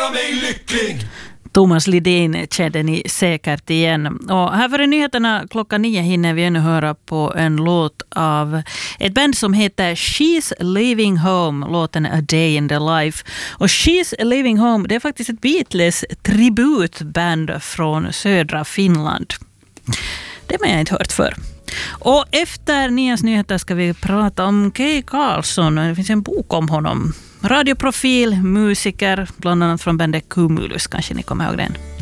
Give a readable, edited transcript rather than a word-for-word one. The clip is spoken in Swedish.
göra mig lycklig. Thomas Ledin kände ni säkert igen. Och här före nyheterna klockan 9 hinner vi ännu höra på en låt av ett band som heter She's Leaving Home. Låten A Day in the Life. Och She's Leaving Home, det är faktiskt ett Beatles-tributband från södra Finland. Det har jag inte hört för. Och efter Nias nyheter ska vi prata om Kay Karlsson. Det finns en bok om honom. Radioprofil, musiker, bland annat från bandet Cumulus, kanske ni kommer ihåg den.